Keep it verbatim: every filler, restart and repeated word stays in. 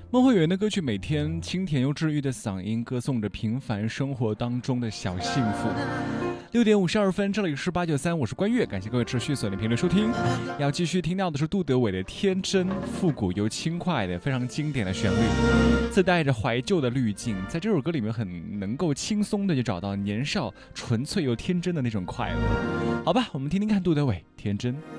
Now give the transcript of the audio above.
孟慧圆的歌曲每天清甜又治愈的嗓音，歌颂着平凡生活当中的小幸福。六点五十二分，这里是八九三，我是关悦，感谢各位持续锁定频率收听。要继续听到的是杜德伟的《天真》，复古又轻快的非常经典的旋律，自带着怀旧的滤镜，在这首歌里面很能够轻松的就找到年少纯粹又天真的那种快乐。好吧，我们听听看杜德伟《天真》。